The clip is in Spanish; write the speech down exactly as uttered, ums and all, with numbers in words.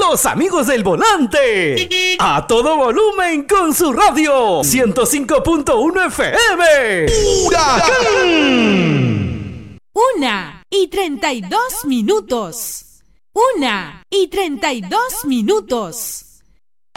Los amigos del volante. A todo volumen con su radio. ciento cinco punto uno F M. ¡Huracán! Una y treinta y dos minutos. Una y treinta y dos minutos.